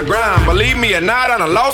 my grind. Believe me or not, I done lost